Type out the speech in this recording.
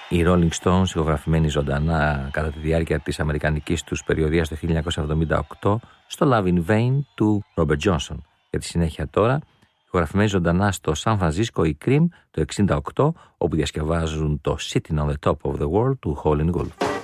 Οι Rolling Stones, ηχογραφημένοι ζωντανά κατά τη διάρκεια της αμερικανικής τους περιοδίας το 1978 στο Love in Vain του Robert Johnson. Για τη συνέχεια τώρα, ηχογραφημένοι ζωντανά στο Σαν Φρανσίσκο οι Cream το 1968, όπου διασκευάζουν το Sitting on the Top of the World του Howlin' Wolf.